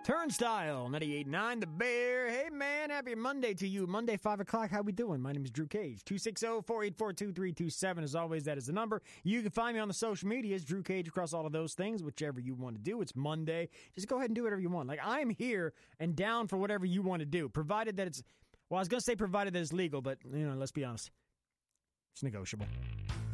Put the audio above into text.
Turnstile, 98.9 The Bear. Hey, man, happy Monday to you. Monday, 5 o'clock. How we doing? My name is Drew Cage. 260-484-2327. As always, that is the number. You can find me on the social medias, Drew Cage, across all of those things, whichever you want to do. It's Monday. Just go ahead and do whatever you want. Like, I'm here and down for whatever you want to do, provided that it's, well, I was going to say provided that it's legal, but, let's be honest. It's negotiable.